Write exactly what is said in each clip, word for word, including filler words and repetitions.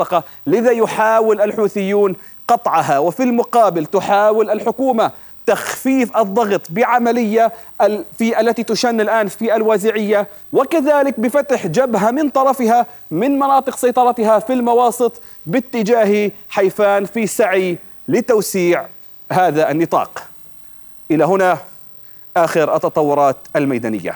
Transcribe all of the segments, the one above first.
المنطقة، لذا يحاول الحوثيون قطعها، وفي المقابل تحاول الحكومة تخفيف الضغط بعملية في التي تشن الآن في الوازعية، وكذلك بفتح جبهة من طرفها من مناطق سيطرتها في المواسط باتجاه حيفان في سعي لتوسيع هذا النطاق. إلى هنا آخر التطورات الميدانية.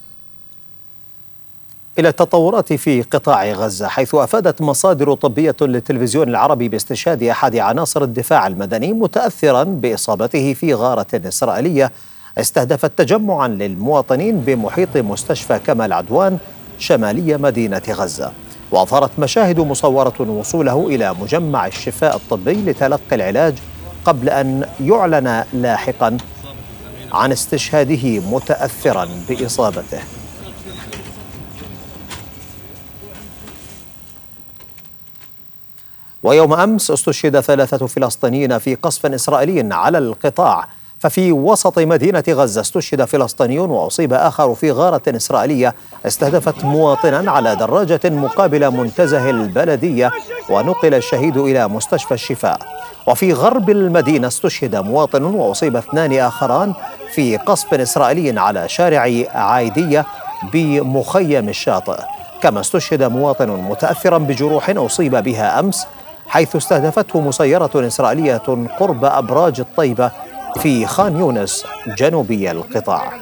إلى التطورات في قطاع غزة، حيث أفادت مصادر طبية للتلفزيون العربي باستشهاد أحد عناصر الدفاع المدني متأثرا بإصابته في غارة إسرائيلية استهدفت تجمعا للمواطنين بمحيط مستشفى كمال عدوان شمالي مدينة غزة. وأظهرت مشاهد مصورة وصوله إلى مجمع الشفاء الطبي لتلقي العلاج قبل أن يعلن لاحقا عن استشهاده متأثرا بإصابته. ويوم أمس استشهد ثلاثة فلسطينيين في قصف إسرائيلي على القطاع. ففي وسط مدينة غزة استشهد فلسطيني وأصيب آخر في غارة إسرائيلية استهدفت مواطنا على دراجة مقابل منتزه البلدية، ونقل الشهيد إلى مستشفى الشفاء. وفي غرب المدينة استشهد مواطن وأصيب اثنان آخران في قصف إسرائيلي على شارع عايدية بمخيم الشاطئ. كما استشهد مواطن متأثرا بجروح أصيب بها أمس، حيث استهدفته مسيرة إسرائيلية قرب أبراج الطيبة في خان يونس جنوبي القطاع.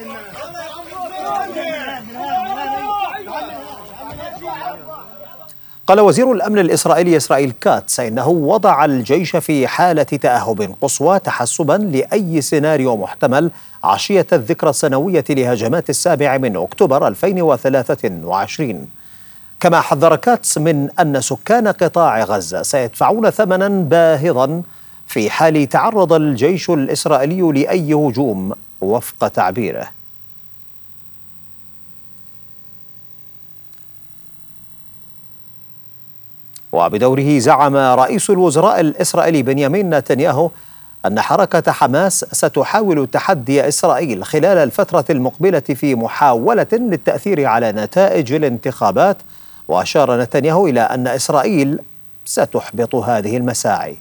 قال وزير الأمن الإسرائيلي إسرائيل كاتس إنه وضع الجيش في حالة تأهب قصوى تحسبا لأي سيناريو محتمل عشية الذكرى السنوية لهجمات السابع من أكتوبر ألفين وثلاثة وعشرين. كما حذر كاتس من أن سكان قطاع غزة سيدفعون ثمنا باهظا في حال تعرض الجيش الإسرائيلي لأي هجوم وفق تعبيره. وبدوره زعم رئيس الوزراء الإسرائيلي بنيامين نتنياهو أن حركة حماس ستحاول تحدي إسرائيل خلال الفترة المقبلة في محاولة للتأثير على نتائج الانتخابات. وأشار نتنياهو إلى أن إسرائيل ستحبط هذه المساعي.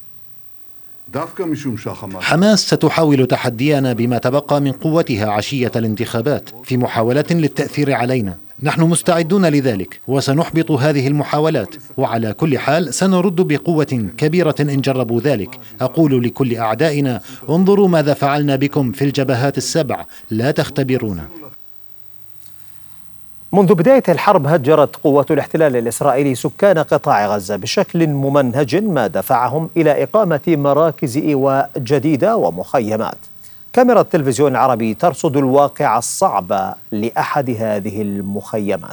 حماس ستحاول تحدينا بما تبقى من قوتها عشية الانتخابات في محاولة للتأثير علينا. نحن مستعدون لذلك وسنحبط هذه المحاولات، وعلى كل حال سنرد بقوة كبيرة إن جربوا ذلك. أقول لكل أعدائنا: انظروا ماذا فعلنا بكم في الجبهات السبع، لا تختبرونا. منذ بداية الحرب هجرت قوات الاحتلال الإسرائيلي سكان قطاع غزة بشكل ممنهج، ما دفعهم إلى إقامة مراكز إيواء جديدة ومخيمات. كاميرا التلفزيون العربي ترصد الواقع الصعب لأحد هذه المخيمات.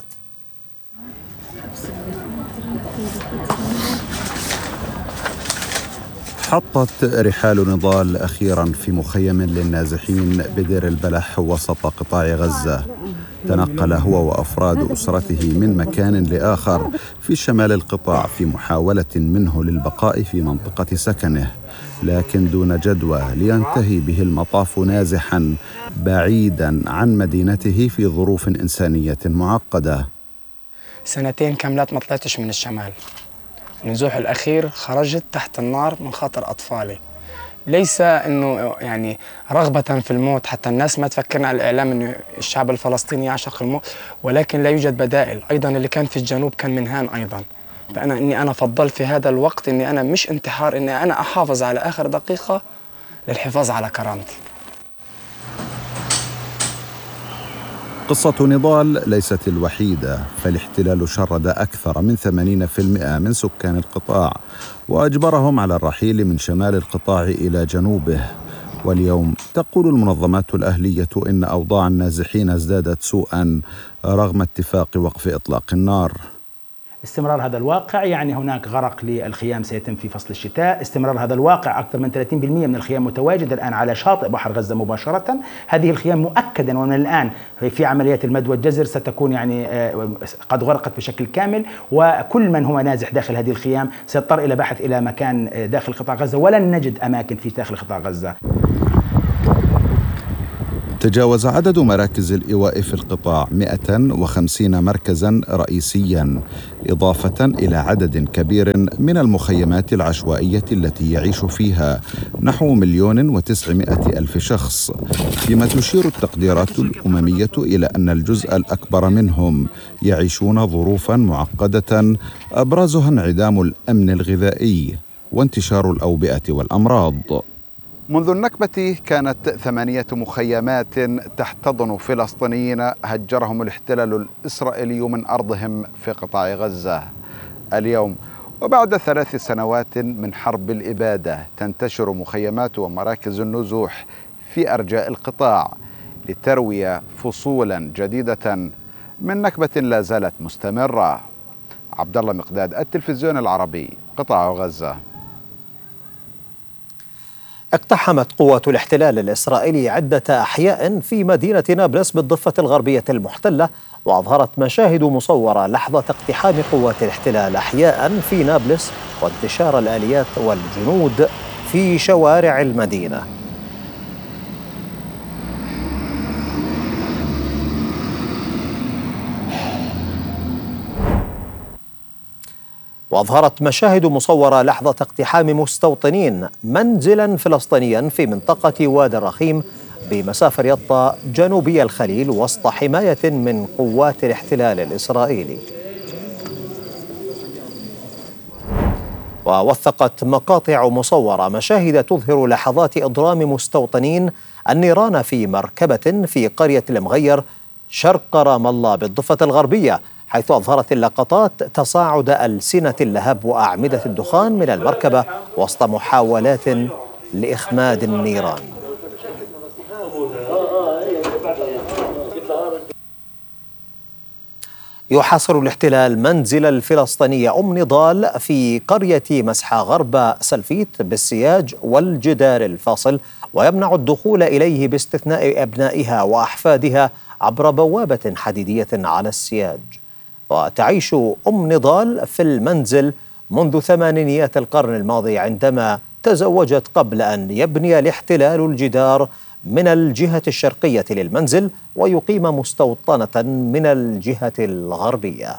حطت رحال نضال أخيرا في مخيم للنازحين بدير البلح وسط قطاع غزة. تنقل هو وأفراد أسرته من مكان لآخر في شمال القطاع في محاولة منه للبقاء في منطقة سكنه، لكن دون جدوى، لينتهي به المطاف نازحا بعيدا عن مدينته في ظروف إنسانية معقدة. سنتين كاملات ما طلعتش من الشمال. النزوح الأخير خرجت تحت النار من خاطر أطفالي، ليس أنه يعني رغبة في الموت، حتى الناس ما تفكرنا على الإعلام أن الشعب الفلسطيني يعشق الموت، ولكن لا يوجد بدائل. أيضا اللي كان في الجنوب كان منهان أيضا. فأنا أني أنا فضلت في هذا الوقت أني أنا مش انتحار، أني أنا أحافظ على آخر دقيقة للحفاظ على كرامتي. قصة نضال ليست الوحيدة، فالاحتلال شرد أكثر من ثمانين بالمئة من سكان القطاع وأجبرهم على الرحيل من شمال القطاع إلى جنوبه. واليوم تقول المنظمات الأهلية إن أوضاع النازحين ازدادت سوءا رغم اتفاق وقف إطلاق النار. استمرار هذا الواقع يعني هناك غرق للخيام سيتم في فصل الشتاء. استمرار هذا الواقع أكثر من ثلاثين بالمئة من الخيام متواجدة الآن على شاطئ بحر غزة مباشرة. هذه الخيام مؤكدا ومن الآن في عمليات المد والجزر ستكون يعني قد غرقت بشكل كامل، وكل من هو نازح داخل هذه الخيام سيضطر إلى بحث إلى مكان داخل قطاع غزة، ولن نجد أماكن في داخل قطاع غزة. تجاوز عدد مراكز الإيواء في القطاع مئة وخمسين مركزاً رئيسياً، إضافة إلى عدد كبير من المخيمات العشوائية التي يعيش فيها نحو مليون وتسعمائة ألف شخص، فيما تشير التقديرات الأممية إلى أن الجزء الأكبر منهم يعيشون ظروفاً معقدة أبرزها انعدام الأمن الغذائي وانتشار الأوبئة والأمراض. منذ النكبة كانت ثمانية مخيمات تحتضن فلسطينيين هجرهم الاحتلال الإسرائيلي من أرضهم في قطاع غزة. اليوم وبعد ثلاث سنوات من حرب الإبادة تنتشر مخيمات ومراكز النزوح في أرجاء القطاع لتروي فصولا جديدة من نكبة لا زالت مستمرة. عبد الله مقداد، التلفزيون العربي، قطاع غزة. اقتحمت قوات الاحتلال الإسرائيلي عدة أحياء في مدينة نابلس بالضفة الغربية المحتلة، وأظهرت مشاهد مصورة لحظة اقتحام قوات الاحتلال أحياء في نابلس وانتشار الآليات والجنود في شوارع المدينة. وأظهرت مشاهد مصورة لحظة اقتحام مستوطنين منزلا فلسطينيا في منطقة وادي الرخيم بمسافة يطا جنوبي الخليل وسط حماية من قوات الاحتلال الإسرائيلي. ووثقت مقاطع مصورة مشاهد تظهر لحظات إضرام مستوطنين النيران في مركبة في قرية المغير شرق رام الله بالضفة الغربية، حيث أظهرت اللقطات تصاعد ألسنة اللهب وأعمدة الدخان من المركبة وسط محاولات لإخماد النيران. يحاصر الاحتلال منزل الفلسطينية أم نضال في قرية مسحة غرب سلفيت بالسياج والجدار الفاصل، ويمنع الدخول إليه باستثناء أبنائها وأحفادها عبر بوابة حديدية على السياج. وتعيش أم نضال في المنزل منذ ثمانينيات القرن الماضي، عندما تزوجت قبل أن يبني الاحتلال الجدار من الجهة الشرقية للمنزل ويقيم مستوطنة من الجهة الغربية.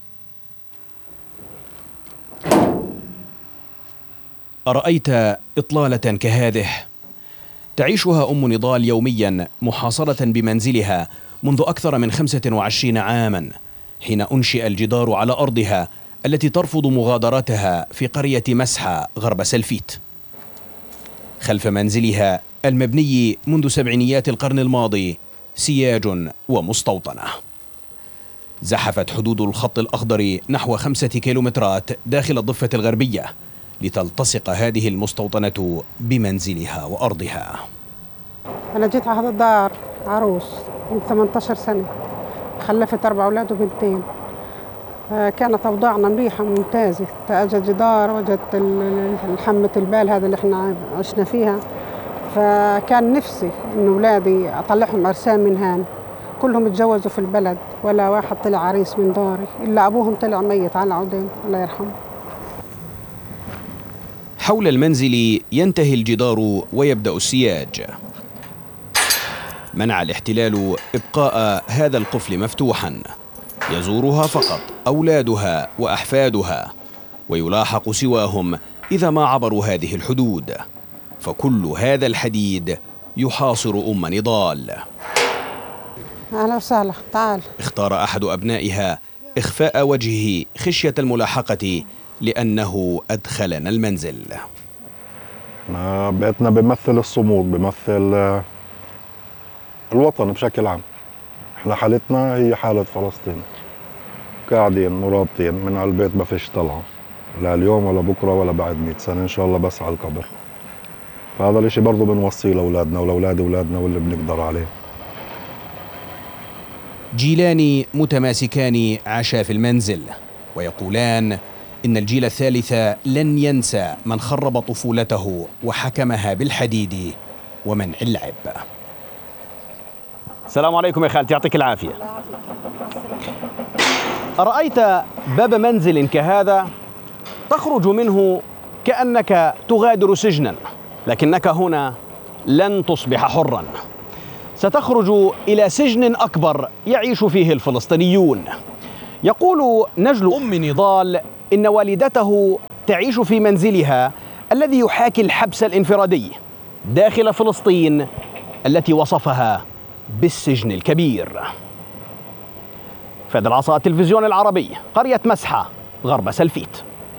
أرأيت إطلالة كهذه تعيشها أم نضال يوميا محاصرة بمنزلها منذ أكثر من خمسة وعشرين عاما، حين أنشئ الجدار على أرضها التي ترفض مغادرتها في قرية مسحة غرب سلفيت. خلف منزلها المبني منذ سبعينيات القرن الماضي سياج ومستوطنة. زحفت حدود الخط الأخضر نحو خمسة كيلومترات داخل الضفة الغربية لتلتصق هذه المستوطنة بمنزلها وأرضها. أنا جيت على هذا الدار عروس من ثمانية عشر سنة، خلفت أربع أولاد وبنتين. كانت أوضاعنا مليحة ممتازة، أجت جدار وجدت الحمة البال هذا اللي احنا عشنا فيها، فكان نفسي إن أولادي أطلعهم عرسان من هان، كلهم اتجوزوا في البلد ولا واحد طلع عريس من داري إلا أبوهم طلع ميت على عودين الله يرحمه. حول المنزل ينتهي الجدار ويبدأ السياج. منع الاحتلال إبقاء هذا القفل مفتوحا، يزورها فقط أولادها وأحفادها، ويلاحق سواهم إذا ما عبروا هذه الحدود، فكل هذا الحديد يحاصر أم نضال. أهلا وسهلا، تعال. اختار أحد أبنائها إخفاء وجهه خشية الملاحقة لأنه أدخلنا المنزل. بيتنا بيمثل الصمود، بيمثل الوطن بشكل عام. احنا حالتنا هي حالة فلسطين، قاعدين مرابطين من على البيت، ما فيش طلعة لا اليوم ولا بكرة ولا بعد مئة سنة إن شاء الله، بس على القبر. فهذا الاشي برضو بنوصيه لأولادنا ولأولاد أولادنا واللي بنقدر عليه. جيلان متماسكان عاشا في المنزل، ويقولان إن الجيل الثالث لن ينسى من خرب طفولته وحكمها بالحديد ومنع اللعب. السلام عليكم يا خالتي، يعطيك العافية. أرأيت باب منزل كهذا تخرج منه كأنك تغادر سجنا، لكنك هنا لن تصبح حرا، ستخرج إلى سجن أكبر يعيش فيه الفلسطينيون. يقول نجل أم نضال إن والدته تعيش في منزلها الذي يحاكي الحبس الانفرادي داخل فلسطين التي وصفها بالسجن الكبير. فهد العصا، التلفزيون العربي، قرية مسحة، غرب سلفيت.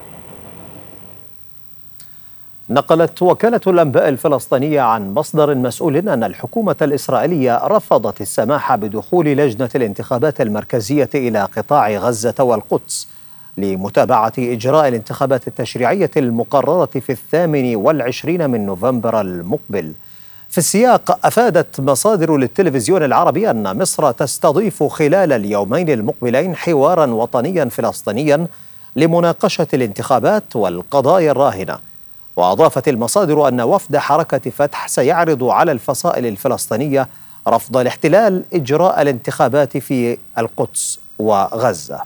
نقلت وكالة الأنباء الفلسطينية عن مصدر مسؤول أن الحكومة الإسرائيلية رفضت السماح بدخول لجنة الانتخابات المركزية إلى قطاع غزة والقدس لمتابعة إجراء الانتخابات التشريعية المقررة في الثامن والعشرين من نوفمبر المقبل. في السياق، أفادت مصادر للتلفزيون العربي أن مصر تستضيف خلال اليومين المقبلين حوارا وطنيا فلسطينيا لمناقشة الانتخابات والقضايا الراهنة. وأضافت المصادر أن وفد حركة فتح سيعرض على الفصائل الفلسطينية رفض الاحتلال إجراء الانتخابات في القدس وغزة.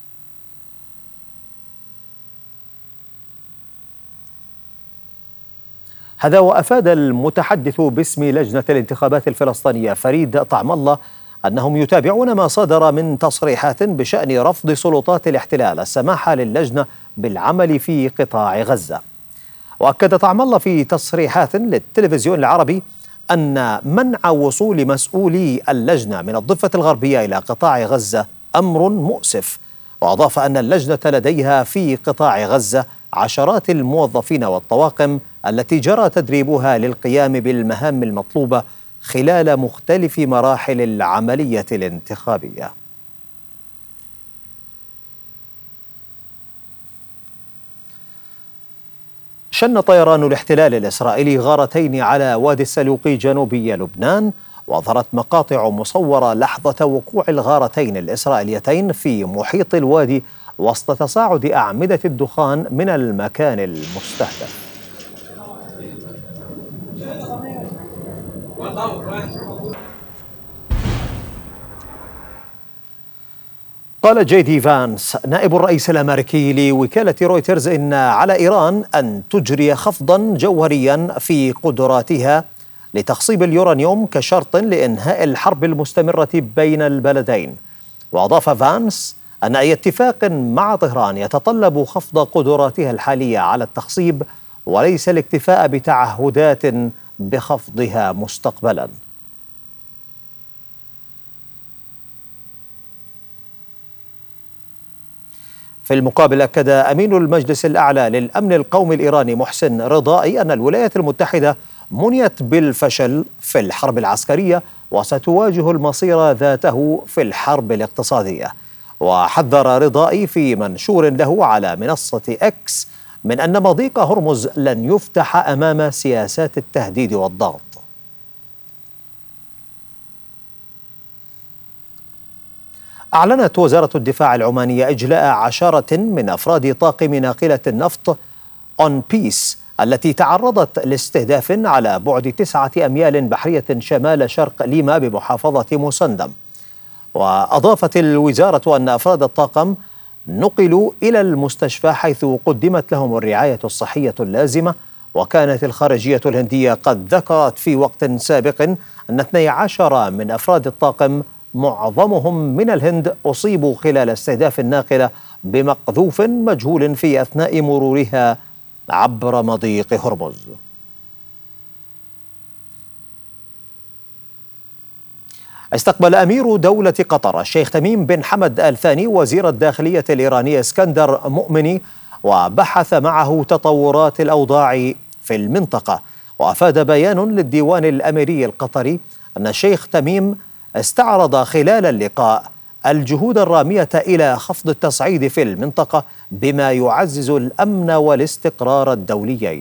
هذا وأفاد المتحدث باسم لجنة الانتخابات الفلسطينية فريد طعم الله أنهم يتابعون ما صدر من تصريحات بشأن رفض سلطات الاحتلال السماح للجنة بالعمل في قطاع غزة. وأكد طعم الله في تصريحات للتلفزيون العربي أن منع وصول مسؤولي اللجنة من الضفة الغربية إلى قطاع غزة أمر مؤسف. وأضاف أن اللجنة لديها في قطاع غزة عشرات الموظفين والطواقم التي جرى تدريبها للقيام بالمهام المطلوبة خلال مختلف مراحل العملية الانتخابية. شن طيران الاحتلال الإسرائيلي غارتين على وادي السلوقي جنوبي لبنان، وأظهرت مقاطع مصورة لحظة وقوع الغارتين الإسرائيليتين في محيط الوادي وسط تصاعد أعمدة الدخان من المكان المستهدف. قال جي دي فانس نائب الرئيس الأمريكي لوكالة رويترز إن على إيران أن تجري خفضا جوهريا في قدراتها لتخصيب اليورانيوم كشرط لإنهاء الحرب المستمرة بين البلدين. وأضاف فانس أن أي اتفاق مع طهران يتطلب خفض قدراتها الحالية على التخصيب وليس الاكتفاء بتعهدات بخفضها مستقبلا. في المقابل، أكد أمين المجلس الأعلى للأمن القومي الإيراني محسن رضائي أن الولايات المتحدة منيت بالفشل في الحرب العسكرية وستواجه المصير ذاته في الحرب الاقتصادية. وحذر رضائي في منشور له على منصة إكس من أن مضيق هرمز لن يفتح أمام سياسات التهديد والضغط. أعلنت وزارة الدفاع العمانية إجلاء عشرة من أفراد طاقم ناقلة النفط أون بيس التي تعرضت لاستهداف على بعد تسعة أميال بحرية شمال شرق ليما بمحافظة مسندم. وأضافت الوزارة أن أفراد الطاقم نقلوا إلى المستشفى حيث قدمت لهم الرعاية الصحية اللازمة. وكانت الخارجية الهندية قد ذكرت في وقت سابق أن اثني عشر من أفراد الطاقم معظمهم من الهند أصيبوا خلال استهداف الناقلة بمقذوف مجهول في أثناء مرورها عبر مضيق هرمز. استقبل أمير دولة قطر الشيخ تميم بن حمد آل ثاني وزير الداخلية الإيراني اسكندر مؤمني وبحث معه تطورات الأوضاع في المنطقة. وأفاد بيان للديوان الأميري القطري أن الشيخ تميم استعرض خلال اللقاء الجهود الرامية إلى خفض التصعيد في المنطقة بما يعزز الأمن والاستقرار الدوليين.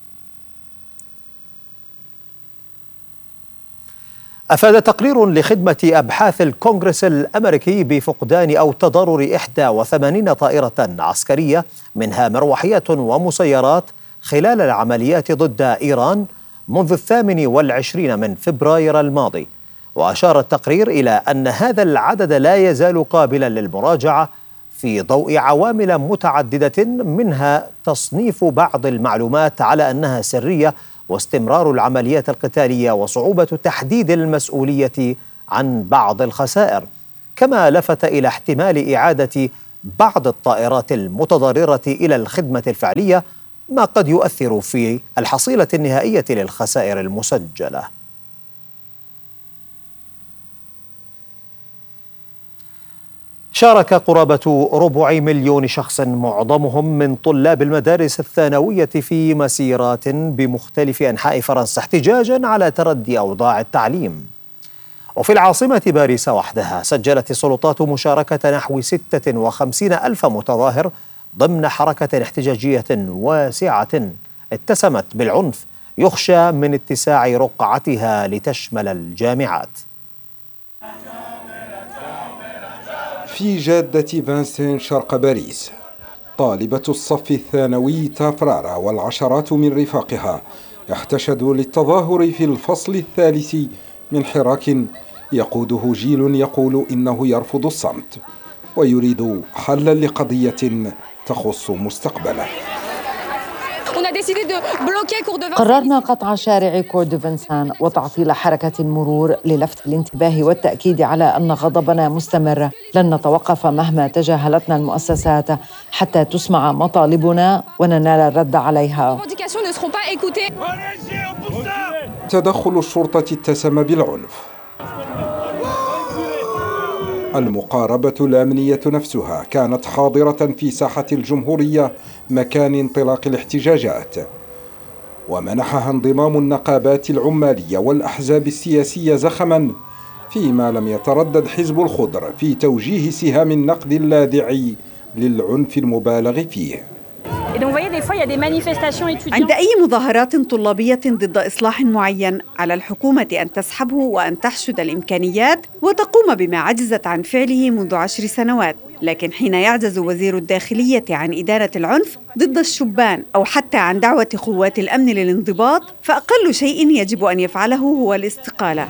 أفاد تقرير لخدمة أبحاث الكونغرس الأمريكي بفقدان أو تضرر إحدى وثمانين طائرة عسكرية منها مروحيات ومسيرات خلال العمليات ضد إيران منذ الثامن والعشرين من فبراير الماضي. وأشار التقرير إلى أن هذا العدد لا يزال قابلا للمراجعة في ضوء عوامل متعددة منها تصنيف بعض المعلومات على أنها سرية واستمرار العمليات القتالية وصعوبة تحديد المسؤولية عن بعض الخسائر، كما لفت إلى احتمال إعادة بعض الطائرات المتضررة إلى الخدمة الفعلية، ما قد يؤثر في الحصيلة النهائية للخسائر المسجلة. شارك قرابة ربع مليون شخص معظمهم من طلاب المدارس الثانوية في مسيرات بمختلف أنحاء فرنسا احتجاجا على تردي أوضاع التعليم. وفي العاصمة باريس وحدها سجلت السلطات مشاركة نحو ستة وخمسين ألف متظاهر ضمن حركة احتجاجية واسعة اتسمت بالعنف يخشى من اتساع رقعتها لتشمل الجامعات. في جادة فانسين شرق باريس، طالبة الصف الثانوي تافرارا والعشرات من رفاقها احتشدوا للتظاهر في الفصل الثالث من حراك يقوده جيل يقول إنه يرفض الصمت ويريد حلا لقضية تخص مستقبله. قررنا قطع شارع كور دو فنسان وتعطيل حركة المرور للفت الانتباه والتأكيد على أن غضبنا مستمر. لن نتوقف مهما تجاهلتنا المؤسسات حتى تسمع مطالبنا وننال الرد عليها. تدخل الشرطة اتسم بالعنف. المقاربة الأمنية نفسها كانت حاضرة في ساحة الجمهورية مكان انطلاق الاحتجاجات، ومنحها انضمام النقابات العمالية والأحزاب السياسية زخما، فيما لم يتردد حزب الخضر في توجيه سهام النقد اللاذع للعنف المبالغ فيه. عند أي مظاهرات طلابية ضد إصلاح معين على الحكومة أن تسحبه وأن تحشد الإمكانيات وتقوم بما عجزت عن فعله منذ عشر سنوات. لكن حين يعجز وزير الداخلية عن إدانة العنف ضد الشبان أو حتى عن دعوة قوات الأمن للانضباط، فأقل شيء يجب أن يفعله هو الاستقالة.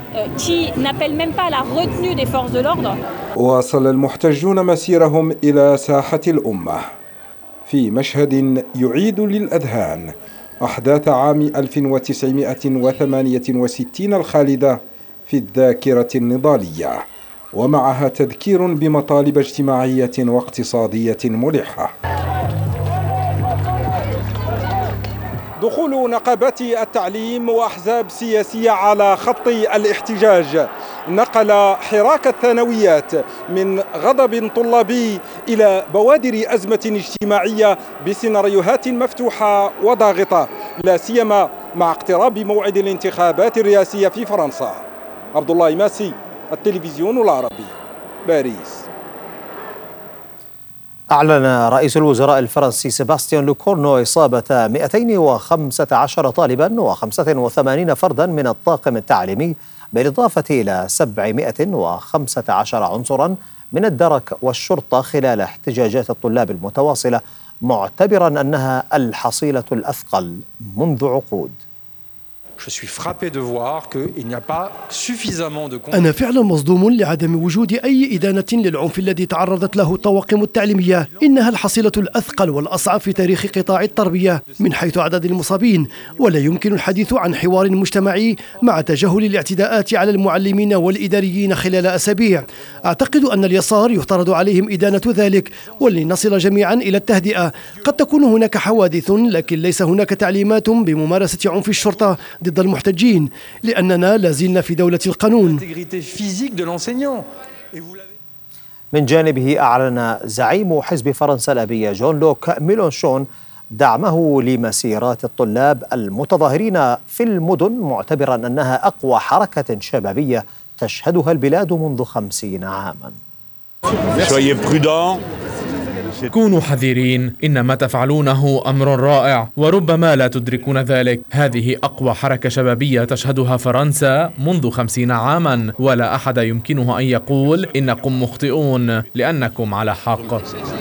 واصل المحتجون مسيرهم إلى ساحة الأمة في مشهد يعيد للأذهان أحداث عام ألف وتسعمائة وثمانية وستين الخالدة في الذاكرة النضالية، ومعها تذكير بمطالب اجتماعية واقتصادية ملحة. دخول نقابات التعليم وأحزاب سياسية على خط الاحتجاج نقل حراك الثانويات من غضب طلابي إلى بوادر أزمة اجتماعية بسيناريوهات مفتوحة وضاغطة، لا سيما مع اقتراب موعد الانتخابات الرئاسية في فرنسا. عبد الله ماسي، التلفزيون العربي، باريس. أعلن رئيس الوزراء الفرنسي سيباستيان لوكورنو إصابة مئتين وخمسة عشر طالبا وخمسة وثمانين فردا من الطاقم التعليمي، بالإضافة إلى سبعمائة وخمسة عشر عنصرا من الدرك والشرطة خلال احتجاجات الطلاب المتواصلة، معتبرا أنها الحصيلة الأثقل منذ عقود. أنا فعلا مصدوم لعدم وجود أي إدانة للعنف الذي تعرضت له الطواقم التعليمية. إنها الحصيلة الأثقل والأصعب في تاريخ قطاع التربية من حيث عدد المصابين، ولا يمكن الحديث عن حوار مجتمعي مع تجاهل الاعتداءات على المعلمين والإداريين خلال أسابيع. أعتقد أن اليسار يفترض عليهم إدانة ذلك، ولنصل جميعا إلى التهدئة. قد تكون هناك حوادث، لكن ليس هناك تعليمات بممارسة عنف الشرطة ضد المحتجين، لأننا لازلنا في دولة القانون. من جانبه أعلن زعيم حزب فرنسا الأبية جون لوك ميلونشون دعمه لمسيرات الطلاب المتظاهرين في المدن، معتبرا أنها أقوى حركة شبابية تشهدها البلاد منذ خمسين عاما. كونوا حذرين، إن ما تفعلونه أمر رائع وربما لا تدركون ذلك. هذه أقوى حركة شبابية تشهدها فرنسا منذ خمسين عاما، ولا أحد يمكنه أن يقول إنكم مخطئون لأنكم على حق.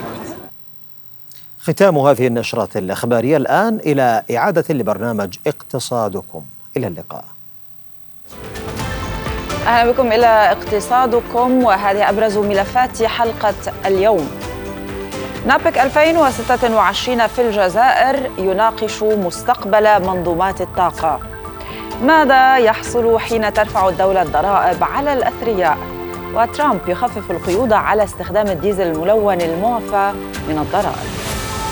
ختام هذه النشرة الإخبارية. الآن إلى إعادة لبرنامج اقتصادكم. إلى اللقاء. أهلا بكم إلى اقتصادكم، وهذه أبرز ملفات حلقة اليوم. نابك ألفين وستة وعشرين في الجزائر يناقش مستقبل منظومات الطاقة. ماذا يحصل حين ترفع الدولة الضرائب على الأثرياء؟ وترامب يخفف القيود على استخدام الديزل الملون المعفى من الضرائب.